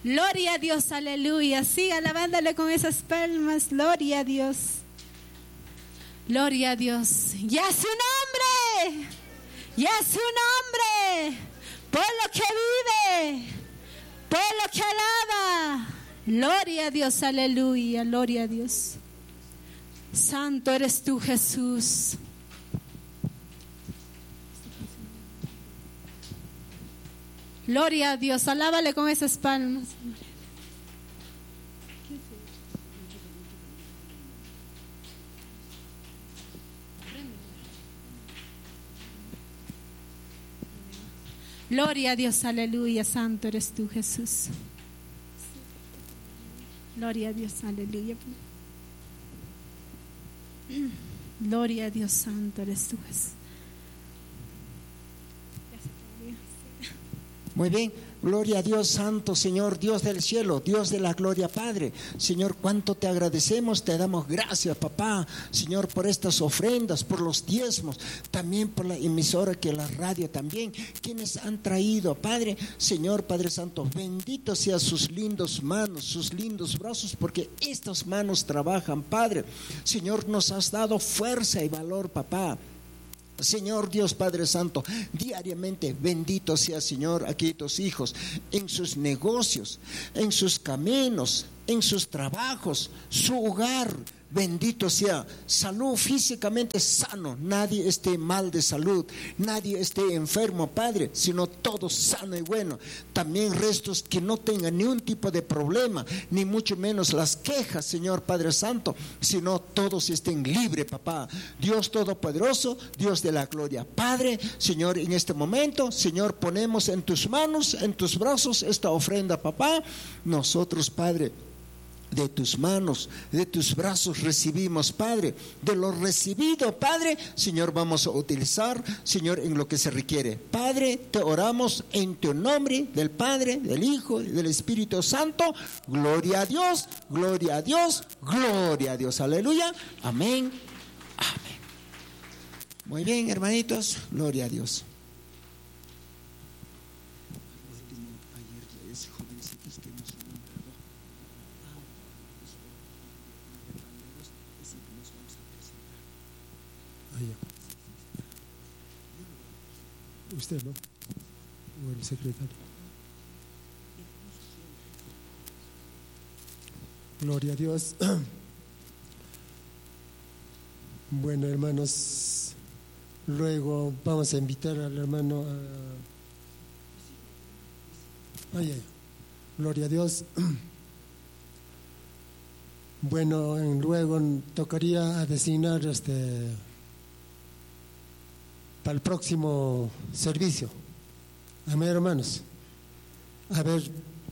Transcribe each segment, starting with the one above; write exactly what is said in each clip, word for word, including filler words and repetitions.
Gloria a Dios, aleluya. Siga alabándole con esas palmas. Gloria a Dios. Gloria a Dios. Y a su nombre. Y a su nombre. Por lo que vive. Por lo que alaba. Gloria a Dios, aleluya. Gloria a Dios. Santo eres tú, Jesús. Gloria a Dios, alábale con esas palmas. Gloria a Dios, aleluya, santo eres tú, Jesús. Gloria a Dios, aleluya. Gloria a Dios, santo eres tú, Jesús. Muy bien, gloria a Dios santo, Señor, Dios del cielo, Dios de la gloria, Padre. Señor, cuánto te agradecemos, te damos gracias, papá, Señor, por estas ofrendas, por los diezmos, también por la emisora, que la radio también, quienes han traído, Padre, Señor, Padre Santo, bendito sea sus lindos manos, sus lindos brazos, porque estas manos trabajan, Padre. Señor, nos has dado fuerza y valor, papá. Señor Dios Padre Santo, diariamente bendito sea, Señor, aquí tus hijos, en sus negocios, en sus caminos, en sus trabajos, su hogar. Bendito sea, salud físicamente sano, nadie esté mal de salud, nadie esté enfermo, Padre, sino todo sano y bueno. También restos que no tengan ni un tipo de problema, ni mucho menos las quejas, Señor Padre Santo, sino todos estén libres, papá. Dios Todopoderoso, Dios de la gloria, Padre, Señor, en este momento, Señor, ponemos en tus manos, en tus brazos esta ofrenda, papá. Nosotros, Padre, de tus manos, de tus brazos recibimos, Padre. De lo recibido, Padre, Señor, vamos a utilizar, Señor, en lo que se requiere. Padre, te oramos en tu nombre, del Padre, del Hijo y del Espíritu Santo. Gloria a Dios, gloria a Dios, gloria a Dios. Aleluya, amén, amén. Muy bien, hermanitos, gloria a Dios. Usted, ¿no? O el secretario. Gloria a Dios. Bueno, hermanos, luego vamos a invitar al hermano a... Ay, ay. Gloria a Dios. Bueno, luego tocaría designar este para el próximo servicio. Amén, hermanos. A ver,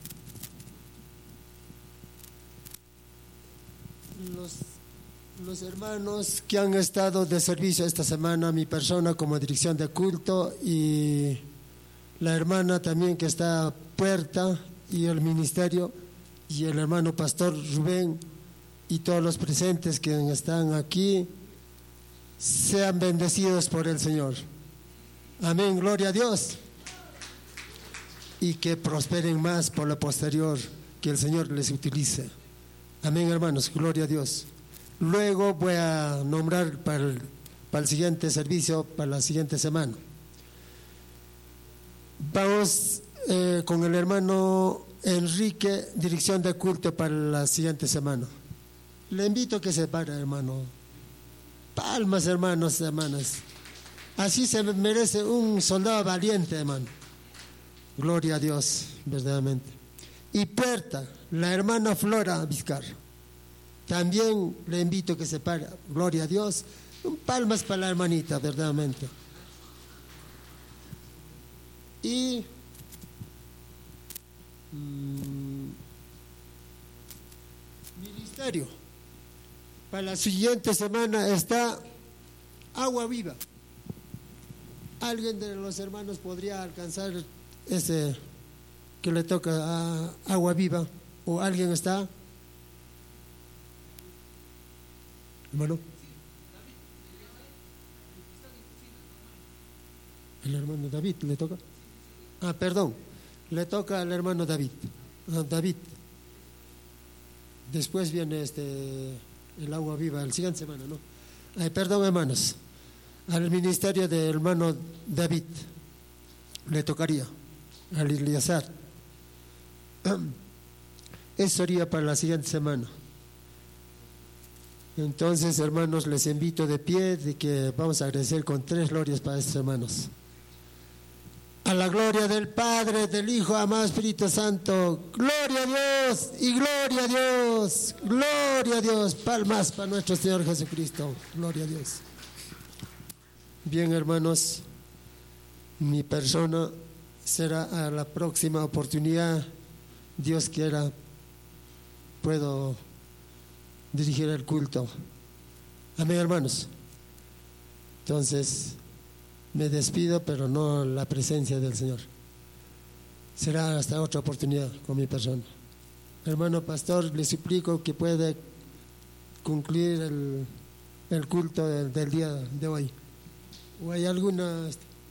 los, los hermanos que han estado de servicio esta semana, mi persona como dirección de culto, y la hermana también que está a puerta, y el ministerio, y el hermano pastor Rubén, y todos los presentes que están aquí, sean bendecidos por el Señor. Amén, gloria a Dios. Y que prosperen más por lo posterior, que el Señor les utilice. Amén, hermanos, gloria a Dios. Luego voy a nombrar para el, para el siguiente servicio, para la siguiente semana. Vamos eh, con el hermano Enrique, dirección de culto para la siguiente semana. Le invito a que se pare, hermano. Palmas, hermanos, hermanas. Así se merece un soldado valiente, hermano. Gloria a Dios, verdaderamente. Y puerta, la hermana Flora Vizcar. También le invito a que se pare. Gloria a Dios. Un palmas para la hermanita, verdaderamente. Y mmm, ministerio. Para la siguiente semana está Agua Viva. ¿Alguien de los hermanos podría alcanzar ese que le toca a Agua Viva? ¿O alguien está? Hermano. ¿El hermano David le toca? Ah, perdón. Le toca al hermano David. ah, David. Después viene este el agua viva, la siguiente semana, ¿no? Ay, perdón, hermanos. Al ministerio del hermano David le tocaría, al Eleazar. Eso sería para la siguiente semana. Entonces, hermanos, les invito de pie de que vamos a agradecer con tres glorias para estos hermanos. A la gloria del Padre, del Hijo, amado Espíritu Santo. Gloria a Dios y gloria a Dios. Gloria a Dios. Palmas para nuestro Señor Jesucristo. Gloria a Dios. Bien, hermanos, mi persona será a la próxima oportunidad. Dios quiera, puedo dirigir el culto. Amén, hermanos. Entonces, me despido, pero no la presencia del Señor. Será hasta otra oportunidad con mi persona. Hermano pastor, le suplico que pueda concluir el, el culto del, del día de hoy. ¿O hay alguna?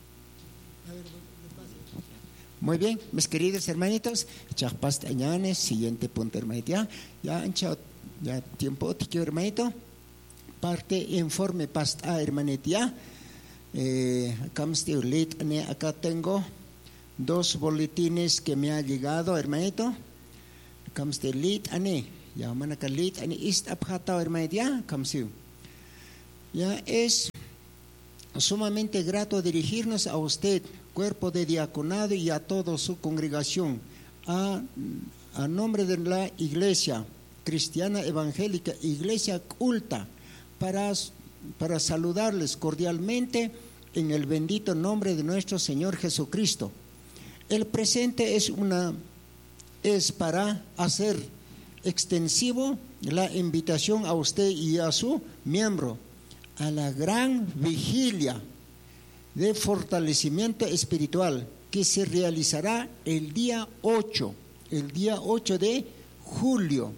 Muy bien, mis queridos hermanitos, chapast añanes, siguiente punto, hermanito. Ya, ya ancha, ya tiempo, tiquio, hermanito. Parte informe pasta, hermanito, ya. Eh, acá tengo dos boletines que me ha llegado, hermanito. Ya, manaka lit, ane ist abhatao, hermanito, ya, kamsiu. Ya, es sumamente grato dirigirnos a usted, cuerpo de diaconado, y a toda su congregación, a, a nombre de la Iglesia Cristiana Evangélica, Iglesia Culta, para, para saludarles cordialmente en el bendito nombre de nuestro Señor Jesucristo. El presente es, una, es para hacer extensivo la invitación a usted y a su miembro a la gran vigilia de fortalecimiento espiritual que se realizará el día ocho, el día ocho de julio.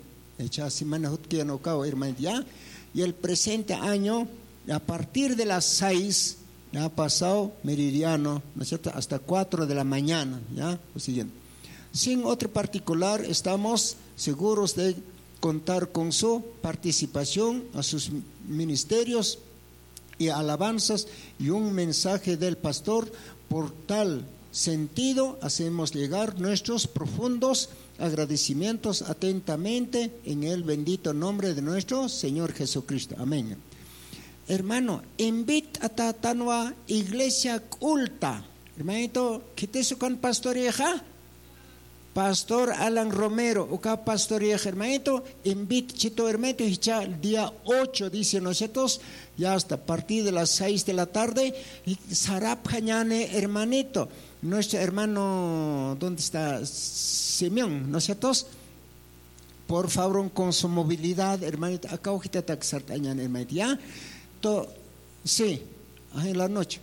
Y el presente año, a partir de las seis, ya ha pasado meridiano, ¿no es cierto?, hasta cuatro de la mañana, ya, lo siguiente. Sin otro particular, estamos seguros de contar con su participación a sus ministerios y alabanzas y un mensaje del pastor. Por tal sentido, hacemos llegar nuestros profundos agradecimientos atentamente en el bendito nombre de nuestro Señor Jesucristo. Amén. Hermano, invita a Tatanua Iglesia Culta. Hermanito, ¿qué te sucan pastoreja? Pastor Alan Romero, acá pastoría, hermanito, invita chito hermanito, y ya el día ocho, dice nosotros, ya hasta a partir de las seis de la tarde, y Sarap Jañane, hermanito, nuestro hermano, ¿dónde está? Simeón, nosotros, por favor, con su movilidad, hermanito, acá ojita taxartañan, hermanito, ya, to, sí, en la noche,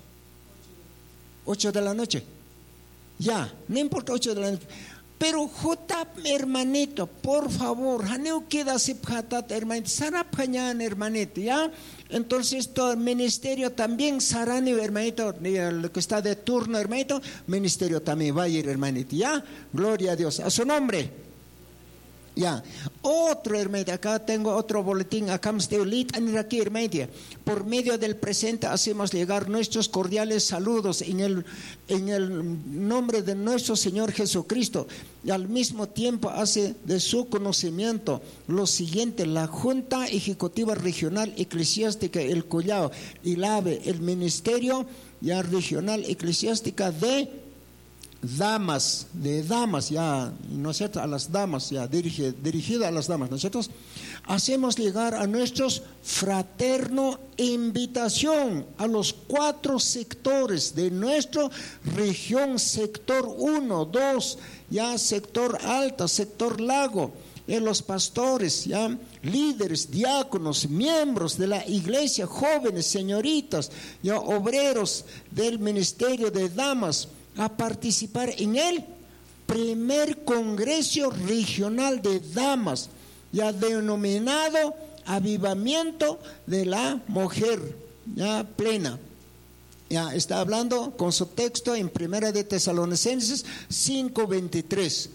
ocho de la noche, ya, no importa ocho de la noche. Pero Jotap, hermanito, por favor, Haneo queda sepjatat, hermanito, Sarap Hañan, hermanito, ¿ya? Entonces, todo el ministerio también, Sarani, hermanito, lo que está de turno, hermanito, ministerio también va a ir, hermanito, ¿ya? Gloria a Dios, a su nombre. Ya, otro hermanito, acá tengo otro boletín, acá aquí, hermanito. Por medio del presente hacemos llegar nuestros cordiales saludos en el, en el nombre de nuestro Señor Jesucristo. Y al mismo tiempo hace de su conocimiento lo siguiente: la Junta Ejecutiva Regional Eclesiástica El Collao y la AVE, el Ministerio ya Regional Eclesiástica de Damas, de damas, ya, ¿no es cierto?, a las damas, ya, dirige, dirigida a las damas, nosotros hacemos llegar a nuestros fraterno invitación a los cuatro sectores de nuestra región, sector uno, dos, ya, sector alta, sector lago, en los pastores, ya, líderes, diáconos, miembros de la iglesia, jóvenes, señoritas, ya, obreros del ministerio de damas, a participar en el primer Congreso Regional de Damas, ya denominado Avivamiento de la Mujer, ya plena. Ya está hablando con su texto en Primera de Tesalonicenses cinco veintitrés.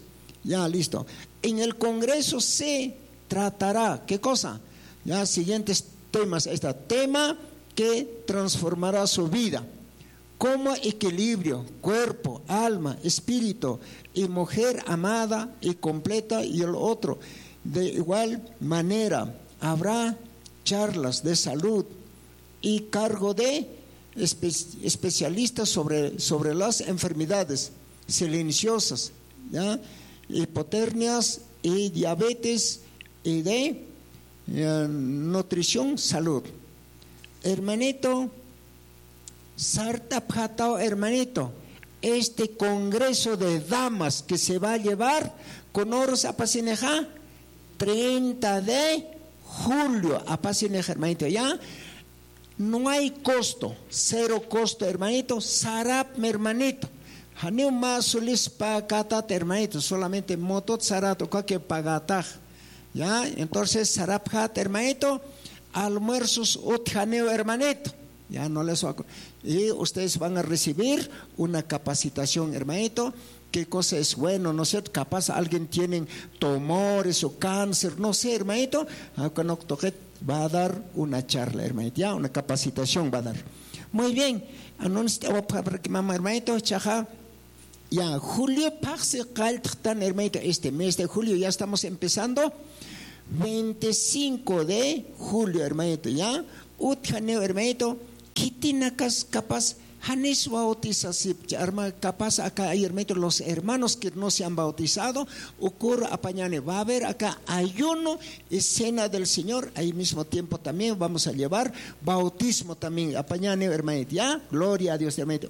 Ya, listo. En el Congreso se tratará, ¿qué cosa? Ya, siguientes temas. Este tema que transformará su vida. Como equilibrio, cuerpo, alma, espíritu y mujer amada y completa y el otro. De igual manera, habrá charlas de salud y cargo de espe especialistas sobre, sobre las enfermedades silenciosas, ¿ya? Hipotermias y diabetes y de eh, nutrición, salud. Hermanito, Sartapjatao, hermanito, este congreso de damas que se va a llevar con Oros Apasineja, treinta de julio, Apasineja, hermanito, ya. No hay costo, cero costo, hermanito. Sarap, mi hermanito. Haneu más sulis pagatat, hermanito. Solamente motot sarato, que pagataj. Ya, entonces sarapjat, hermanito. Almuerzos utjaneo, hermanito. Ya no les va. Y ustedes van a recibir una capacitación, hermanito. ¿Qué cosa es bueno? No sé, capaz alguien tiene tumores o cáncer, no sé, hermanito. Va a dar una charla, hermanito, ya, una capacitación va a dar. Muy bien, hermanito, chaja. Ya, julio, hermanito, este mes de julio ya estamos empezando. veinticinco de julio, hermanito, ya. Utjaneo, hermanito, kitinakas capaz. Hanes bautizasip, capaz acá hay hermanos, los hermanos que no se han bautizado, ocurre apañane, va a haber acá ayuno y cena del Señor, ahí mismo tiempo también vamos a llevar bautismo también, apañane, hermanito, ya, gloria a Dios, hermanito,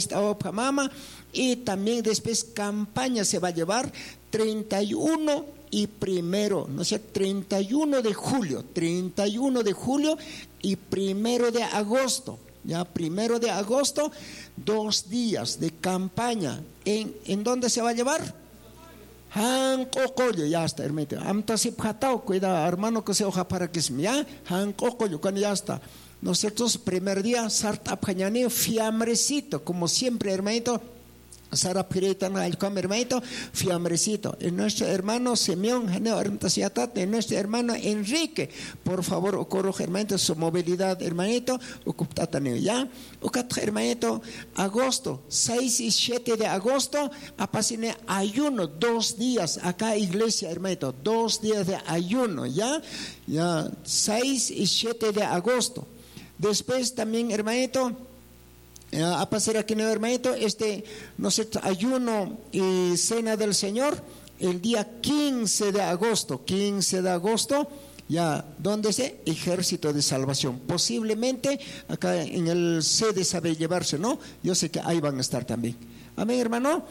y también después campaña se va a llevar treinta y uno y primero, no sé, treinta y uno de julio, treinta y uno de julio y primero de agosto. Ya, primero de agosto, dos días de campaña. ¿En, ¿en dónde se va a llevar? Hancocoyo, ya está, hermano. Amtasip jatao, cuida, hermano, que se hoja para que se me ya. Hancocoyo, cuando ya está. Nosotros, primer día, sartapjañane, fiambrecito, como siempre, hermanito. Sarapiritan al hermanito, fiambrecito. En nuestro hermano Simeón, en nuestro hermano Enrique, por favor, ocurre, hermanito, su movilidad, hermanito, ocupataneo, ya. Ocat, hermanito, agosto, seis y siete de agosto, apasine ayuno, dos días, acá iglesia, hermanito, dos días de ayuno, ya, ya, seis y siete de agosto. Después también, hermanito, a pasar aquí, no, hermanito, este, no sé, ayuno y cena del Señor, el día quince de agosto, quince de agosto, ya, ¿dónde es? Ejército de Salvación. Posiblemente acá en el sede sabe llevarse, ¿no? Yo sé que ahí van a estar también. Amén, hermano.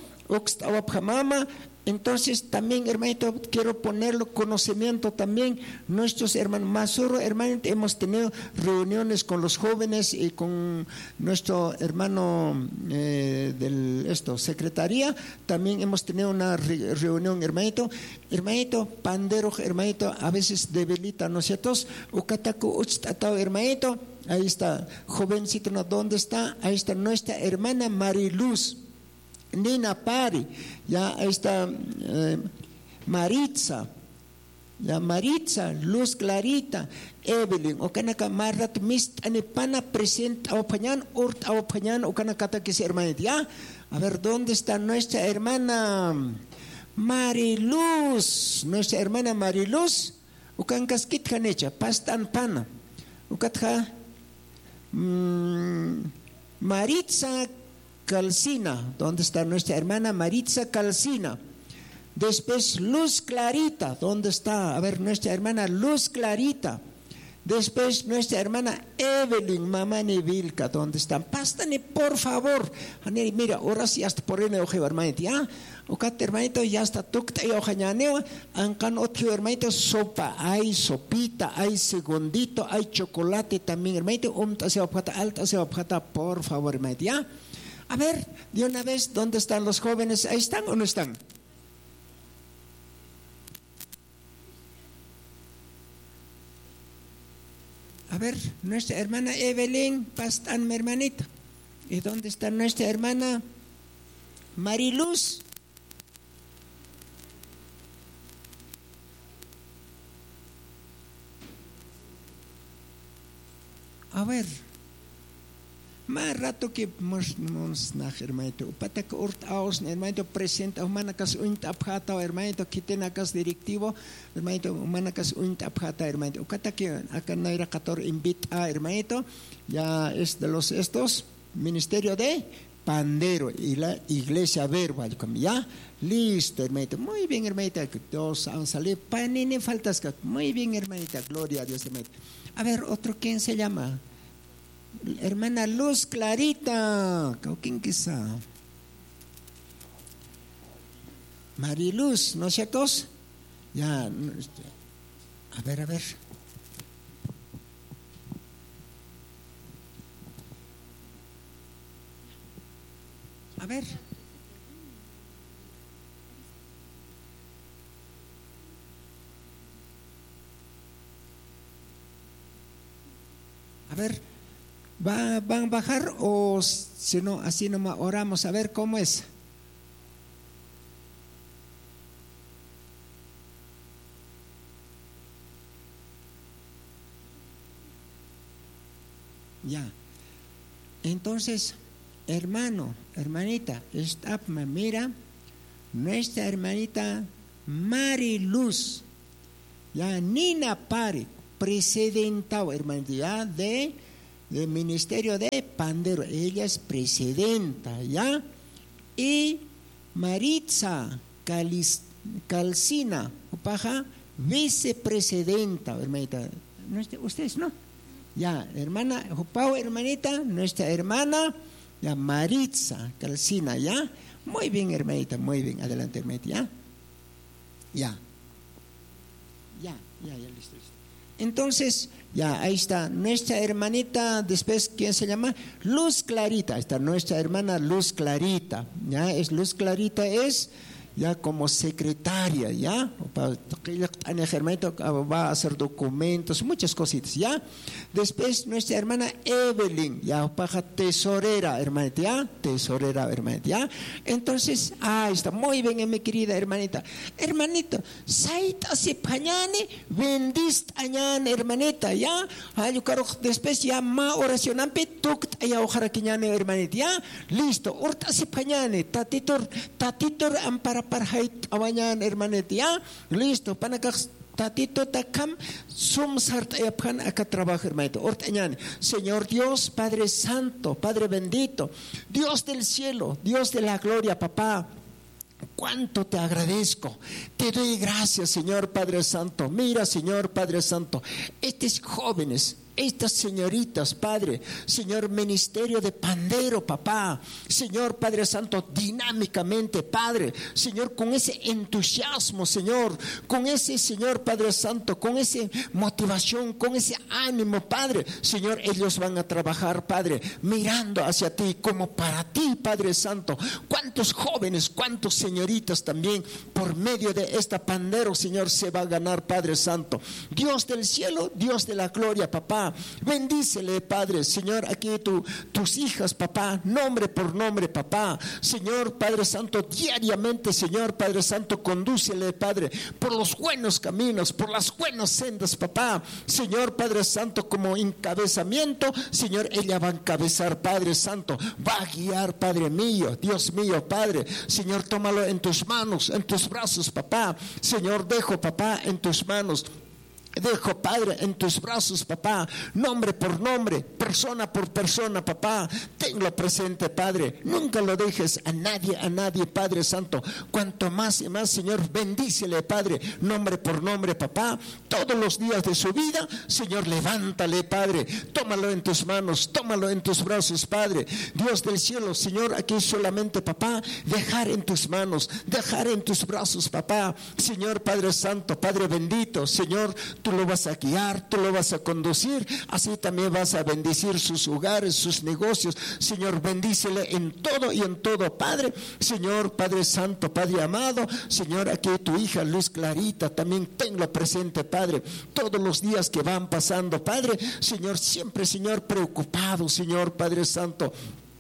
Entonces también, hermanito, quiero ponerlo conocimiento también. Nuestros hermanos Masuro, hermanito, hemos tenido reuniones con los jóvenes y con nuestro hermano eh, del esto, secretaría. También hemos tenido una re reunión, hermanito. Hermanito, pandero, hermanito, a veces debilita, ¿no es cierto? Ukataku uchtatao, hermanito. Ahí está, jovencito, ¿no? ¿Dónde está? Ahí está nuestra hermana Mariluz. Nina Pari, ya ahí está eh, Maritza, ya Maritza, Luz Clarita, Evelyn, o canaka Marat Mist Anipana presente awapañan, urt awapañan, o canacata que se hermanita, ya. A ver, ¿dónde está nuestra hermana Mariluz? Nuestra hermana Mariluz, o cancasquit janecha, pastan pana, o catja mmm, Maritza Calcina, ¿dónde está nuestra hermana Maritza Calcina? Después Luz Clarita, ¿dónde está? A ver, nuestra hermana Luz Clarita. Después nuestra hermana Evelyn Mamani Vilca, ¿dónde están? Pástane, por favor. Mira, ahora sí hasta por el ojo, hermanito, ¿ya? Ocate, hermanito, ya está tukta y ojañaneo. Ancan otro, hermanito, sopa, hay sopita, hay segundito, hay chocolate también, hermanito. Umta se objata, alta se objata, por favor, hermanito, ¿ya? A ver, de una vez, ¿dónde están los jóvenes? ¿Ahí están o no están? A ver, nuestra hermana Evelyn, pastan mi hermanita. ¿Y dónde está nuestra hermana Mariluz? A ver, más rato que nos nos na hermanito, pata que urt aus hermanito presenta humanacas unt abjata hermanito kitenacas directivo hermanito humanacas unt abjata hermanito. Kata que acá naira cator invita hermanito, ya es de los estos ministerio de pandero y la iglesia verbo, ya listo hermanito, muy bien hermanita, dos han salido panini faltas, muy bien hermanita, gloria a Dios hermanito. A ver, otro, ¿quién se llama? Hermana Luz Clarita, ¿quién quizá? Mariluz, ¿no es cierto? Ya, a ver, a ver. A ver. A ver, ¿va, ¿van a bajar o si no, así nomás oramos? A ver cómo es. Ya. Entonces, hermano, hermanita, está, mira, nuestra hermanita Mariluz, ya Nina Pari, presidenta, hermanita, de, del ministerio de pandero, ella es presidenta, ya, y Maritza Calis, Calcina, paja, vicepresidenta, hermanita, ustedes no, ya, hermana, Jupao, hermanita, nuestra hermana, ya, Maritza Calcina, ya, muy bien, hermanita, muy bien, adelante, hermanita, ya, ya, ya, ya, ya, listo, listo. Entonces, ya, ahí está, nuestra hermanita, después, ¿quién se llama? Luz Clarita, está nuestra hermana Luz Clarita, ya, es Luz Clarita, es ya como secretaria, ya, va a hacer documentos, muchas cositas, ya. Después nuestra hermana Evelyn, ya, paja tesorera, hermanita, ya, tesorera, hermanita, ya. Entonces, ah, está muy bien, mi querida hermanita. Hermanito, saita si pañane, bendist añan, hermanita, ya. Después ya ma oración ampe, tukt ya ojara quiñane, hermanita, ya. Listo, urta si pañane, tatitor, tatitor ampara para hait awañan, hermanita, ya. Listo, panacas tatito takam sum sart ayapkan acá trabaja, hermanito. Ortañan, Señor Dios, Padre Santo, Padre bendito, Dios del cielo, Dios de la gloria, papá. Cuánto te agradezco, te doy gracias, Señor Padre Santo. Mira, Señor Padre Santo, estos jóvenes, estas señoritas, Padre, Señor, ministerio de pandero, papá, Señor Padre Santo, dinámicamente, Padre, Señor, con ese entusiasmo, Señor, con ese, Señor Padre Santo, con esa motivación, con ese ánimo, Padre, Señor, ellos van a trabajar, Padre, mirando hacia ti, como para ti, Padre Santo. Cuántos jóvenes, cuántos señoritas también, por medio de esta pandero, Señor, se va a ganar, Padre Santo. Dios del cielo, Dios de la gloria, papá, bendícele, Padre, Señor, aquí tu, tus hijas, papá, nombre por nombre, papá, Señor Padre Santo, diariamente, Señor Padre Santo, condúcele, Padre, por los buenos caminos, por las buenas sendas, papá, Señor Padre Santo, como encabezamiento, Señor, ella va a encabezar, Padre Santo, va a guiar, Padre mío, Dios mío, Padre, Señor, tómalo en tus manos, en tus brazos, papá, Señor, dejo, papá, en tus manos. Dejo, Padre, en tus brazos, papá, nombre por nombre, persona por persona, papá, tenlo presente, Padre, nunca lo dejes a nadie, a nadie, Padre Santo. Cuanto más y más, Señor, bendícele, Padre, nombre por nombre, papá, todos los días de su vida, Señor, levántale, Padre, tómalo en tus manos, tómalo en tus brazos, Padre, Dios del cielo, Señor, aquí solamente, papá, dejar en tus manos, dejar en tus brazos, papá, Señor Padre Santo, Padre bendito, Señor, tú lo vas a guiar, tú lo vas a conducir, así también vas a bendecir sus hogares, sus negocios, Señor, bendícele en todo y en todo, Padre, Señor, Padre Santo, Padre amado, Señor, aquí tu hija Luz Clarita, también tenlo presente, Padre, todos los días que van pasando, Padre, Señor, siempre, Señor, preocupado, Señor, Padre Santo,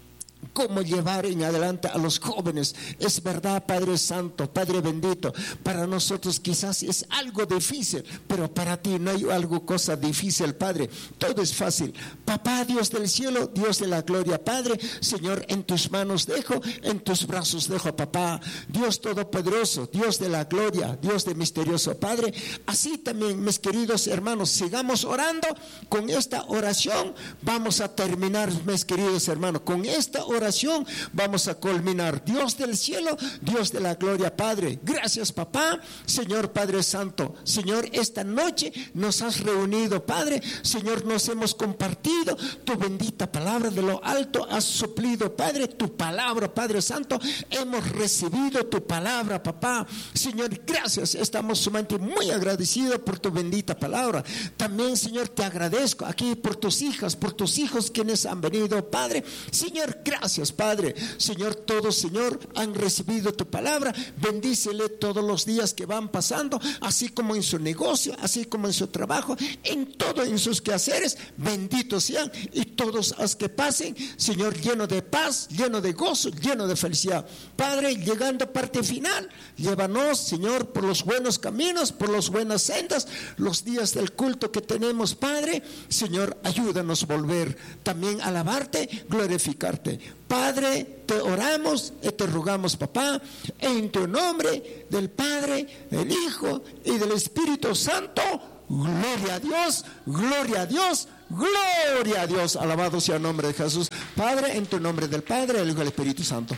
cómo llevar en adelante a los jóvenes. Es verdad, Padre Santo, Padre bendito, para nosotros quizás es algo difícil, pero para ti no hay algo cosa difícil, Padre. Todo es fácil. Papá, Dios del cielo, Dios de la gloria, Padre, Señor, en tus manos dejo, en tus brazos dejo, papá. Dios todopoderoso, Dios de la gloria, Dios de misterioso, Padre. Así también, mis queridos hermanos, sigamos orando. Con esta oración vamos a terminar, mis queridos hermanos. Con esta oración vamos a culminar. Dios del cielo, Dios de la gloria, Padre, gracias, papá. Señor Padre Santo, Señor, esta noche nos has reunido, Padre. Señor, nos hemos compartido tu bendita palabra de lo alto. Has suplido, Padre, tu palabra, Padre Santo. Hemos recibido tu palabra, papá. Señor, gracias. Estamos sumamente muy agradecidos por tu bendita palabra. También, Señor, te agradezco aquí por tus hijas, por tus hijos quienes han venido, Padre. Señor, gracias, Padre. Señor, todos, Señor, han recibido tu palabra. Bendícele todos los días que van pasando, así como en su negocio, así como en su trabajo, en todo, en sus quehaceres. Benditos sean, y todos los que pasen, Señor, lleno de paz, lleno de gozo, lleno de felicidad. Padre, llegando a parte final, llévanos, Señor, por los buenos caminos, por las buenas sendas, los días del culto que tenemos, Padre. Señor, ayúdanos a volver también a alabarte, glorificarte. Padre, te oramos y te rogamos, papá, en tu nombre, del Padre, del Hijo y del Espíritu Santo. Gloria a Dios, gloria a Dios, gloria a Dios. Alabado sea el nombre de Jesús. Padre, en tu nombre, del Padre, del Hijo y del Espíritu Santo.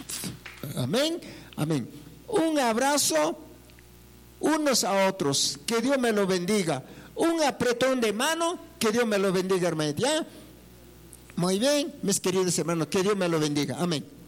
Amén, amén. Un abrazo unos a otros, que Dios me lo bendiga. Un apretón de mano, que Dios me lo bendiga, hermano. ¿Ya? Muy bien, mis queridos hermanos, que Dios me lo bendiga. Amén.